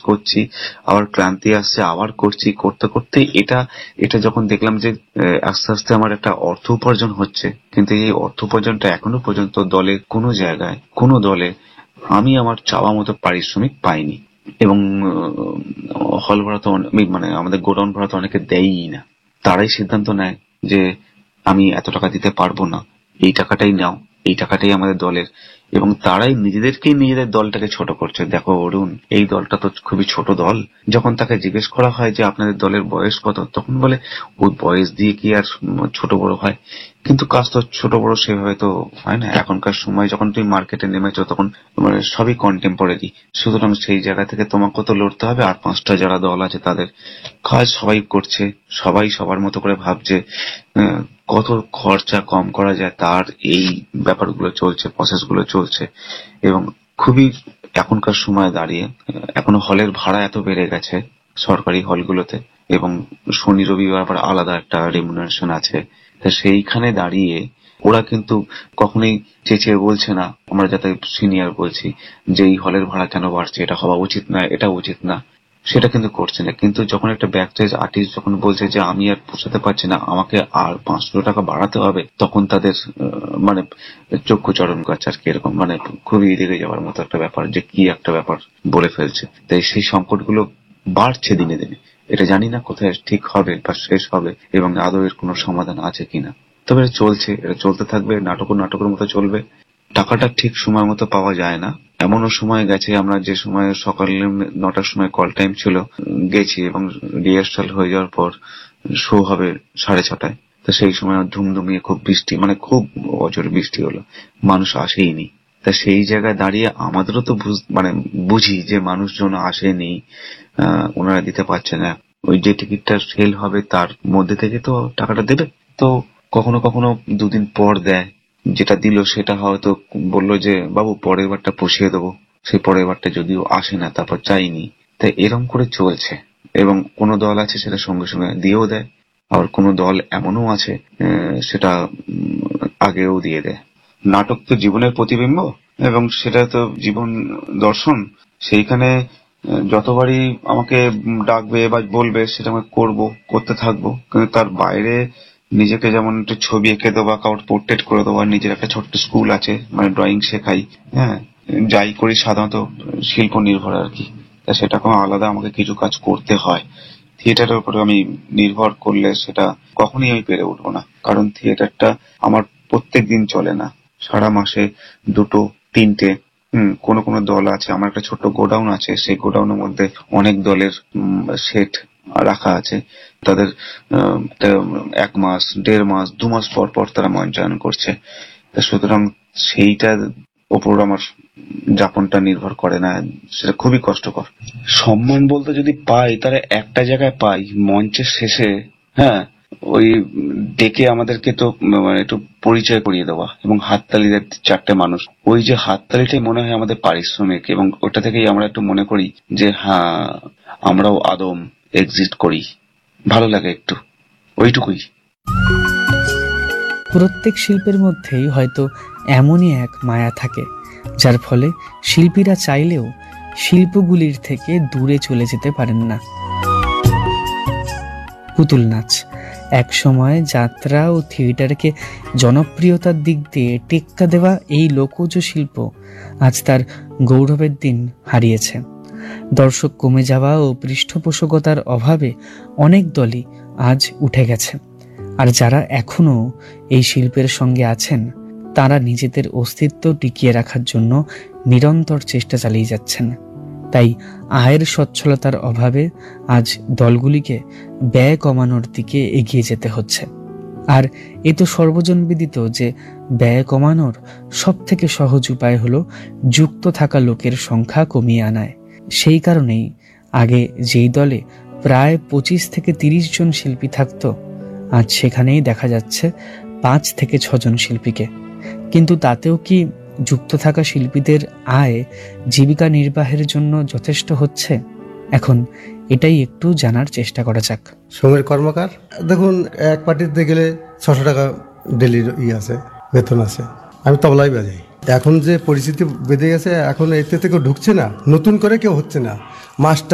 করছি, আবার ক্লান্তি আসছে, আবার করছি, করতে করতে এটা এটা যখন দেখলাম যে আস্তে আস্তে আমার একটা অর্থ উপার্জন হচ্ছে, কিন্তু এই অর্থ উপার্জনটা এখনো পর্যন্ত দলের কোনো জায়গায়, কোনো দলে আমি আমার চাওয়া মতো পারিশ্রমিক পাইনি। এবং হল ভাড়া তো মানে আমাদের গোডাউন ভাড়া তো অনেকে দেয়ই না। তারাই সিদ্ধান্ত নেয় যে আমি এত টাকা দিতে পারবো না, এই টাকাটাই নাও, এই টাকাটাই আমাদের দলের। এবং তারাই নিজেদেরকেই নিজেদের দলটাকে ছোট করছে। দেখো অরুণ, এই দলটা তো খুবই ছোট দল। যখন তাকে জিজ্ঞেস করা হয় যে আপনাদের দলের বয়স কত, তখন বলে ওই বয়স দিয়ে কি আর ছোট বড় হয়। কিন্তু কাজ তো ছোট বড় সেভাবে তো হয় না। এখনকার সময় যখন তুমি মার্কেটে নেমেছো তখন মানে সবই কন্টেম্পোরারি, সুতরাং সেই জায়গা থেকে তোমাকে তো লড়তে হবে। আর পাঁচটা যারা দল আছে তাদের কাজ সবাই করছে, সবাই সবার মতো করে ভাবছে কত খরচা কম করা যায়, তার এই ব্যাপারগুলো চলছে, প্রসেসগুলো চলছে। এবং খুবই এখনকার সময় দাঁড়িয়ে এখনো হলের ভাড়া এত বেড়ে গেছে সরকারি হলগুলোতে, এবং শনি রবিবার আবার আলাদা একটা রেমুনারেশন আছে। তা সেইখানে দাঁড়িয়ে ওরা কিন্তু কখনোই চেঁচিয়ে বলছে না, আমরা যাতে সিনিয়র বলছি যে এই হলের ভাড়া কেন বাড়ছে, এটা হওয়া উচিত না, এটা উচিত না, সেটা কিন্তু করছে না। কিন্তু যখন একটা ব্যাক স্টেজ আর্টিস্ট যখন বলছে যে আমি আর পোষাতে পারছি না, আমাকে আর 500 টাকা বাড়াতে হবে, তখন তাদের মানে চক্ষু চরণ গাছ আর কি, এরকম মানে খুবই রেগে যাওয়ার মতো একটা ব্যাপার, যে কি একটা ব্যাপার বলে ফেলছে। তাই সেই সংকটগুলো বাড়ছে দিনে দিনে। এটা জানি না কোথায় ঠিক হবে বা শেষ হবে, এবং আদৌ এর কোনো সমাধান আছে কিনা। তবে এটা চলছে, এটা চলতে থাকবে, নাটকের মতো চলবে। টাকাটা ঠিক সময় মতো পাওয়া যায় না। এমনও সময় গেছে আমরা যে সময় সকাল 9টার সময় কল টাইম ছিল, গেছি এবং রিহার্সাল হয়ে যাওয়ার পর শো হবে 6:30টায়। তো সেই সময় ধুমধুমিয়ে খুব বৃষ্টি, মানে খুব অজর বৃষ্টি হলো, মানুষ আসেইনি। তা সেই জায়গায় দাঁড়িয়ে আমাদেরও তো মানে বুঝি যে মানুষজন আসেনি, ওনারা দিতে পারছে না। ওই যে টিকিটটা সেল হবে তার মধ্যে থেকে তো টাকাটা দেবে। তো কখনো কখনো দুদিন পর দেয়, যেটা দিল সেটা হয়তো বললো যে বাবু পরের বারটা পুষিয়ে দেবো, সেই পরের বারটা যদিও আসে না, তারপর চাইনি। তাই এরম করে চলছে। এবং কোনো দল আছে সেটা সঙ্গে সঙ্গে দিয়েও দেয়, আবার কোনো দল এমনও আছে সেটা আগেও দিয়ে দেয়। নাটক তো জীবনের প্রতিবিম্ব, এবং সেটা তো জীবন দর্শন। সেইখানে যতবারই আমাকে ডাকবে বা বলবে সেটা আমি করতে থাকবো। কিন্তু তার বাইরে নিজেকে যেমন একটু ছবি এঁকে দেবো বা কাউর পোর্ট্রেট করে দেবো, আর নিজের একটা ছোট্ট স্কুল আছে, মানে ড্রয়িং শেখাই, হ্যাঁ, যাই করি সাধারণত শিল্প নির্ভর আর কি। তা সেটা কোনো আলাদা আমাকে কিছু কাজ করতে হয়। থিয়েটারের উপরে আমি নির্ভর করলে সেটা কখনোই আমি পেরে উঠবো না, কারণ থিয়েটারটা আমার প্রত্যেক দিন চলে না। সারা মাসে দুটো তিনটে কোনো কোনো দল আছে, আমার একটা ছোট্ট গোডাউন আছে, সেই গোডাউনের মধ্যে অনেক দলের সেট রাখা আছে। তাদের 1 মাস, 1.5 মাস, 2 মাস পর পর তারা মঞ্চায়ন করছে। তা সুতরাং সেইটার ওপর আমার যাপনটা নির্ভর করে না, সেটা খুবই কষ্টকর। সম্মান বলতে যদি পাই তাহলে একটা জায়গায় পাই, মঞ্চের শেষে, হ্যাঁ, ওই ডেকে আমাদেরকে তো মানে একটু পরিচয় করিয়ে দেওয়া, এবং হাততালি দেয় 4টে মানুষ, ওই যে হাততালিটাই মনে হয় আমাদের পারিশ্রমিক। এবং ওটা থেকেই আমরা একটু মনে করি যে হ্যাঁ, আমরাও আদম এক্সিস্ট করি, ভালো লাগে একটু, ওইটুকুই। প্রত্যেক শিল্পের মধ্যেই হয়তো এমনই এক মায়া থাকে, যার ফলে শিল্পীরা চাইলেও শিল্পগুলির থেকে দূরে চলে যেতে পারেন না। পুতুল নাচ এক সময় যাত্রা ও থিয়েটারকে জনপ্রিয়তার দিক দিয়ে টেক্কা দেওয়া এই লোকজ শিল্প আজ তার গৌরবের দিন হারিয়েছে। দর্শক কমে যাওয়া ও পৃষ্ঠপোষকতার অভাবে অনেক দলই আজ উঠে গেছে। আর যারা এখনো এই শিল্পের সঙ্গে আছেন, তারা নিজেদের অস্তিত্ব টিকিয়ে রাখার জন্য নিরন্তর চেষ্টা চালিয়ে যাচ্ছেন। তাই আয়ের সচ্ছলতার অভাবে আজ দলগুলিকে ব্যয় কমানোর দিকে এগিয়ে যেতে হচ্ছে। আর এ তো সর্বজনবিদিত যে ব্যয় কমানোর সব থেকে সহজ উপায় হলো যুক্ত থাকা লোকের সংখ্যা কমিয়ে আনায়। সেই কারণেই আগে যেই দলে প্রায় 25 থেকে 30 জন শিল্পী থাকতো, আজ সেখানেই দেখা যাচ্ছে 5 থেকে 6 জন শিল্পীকে। কিন্তু তাতেও কি যুক্ত থাকা শিল্পীদের আয় জীবিকা নির্বাহের জন্য যথেষ্ট হচ্ছে? এখন এটাই একটু জানার চেষ্টা করা যাক। সঙ্গের কর্মকার দেখুন, এক পার্টিতে গেলে 600 টাকা ডেলি আছে, বেতন আছে। আমি তবলাই বাজাই। এখন যে পরিস্থিতি বেঁধে গেছে, এখন এতে থেকে ঢুকছে না, নতুন করে কেউ হচ্ছে না। মাস্টার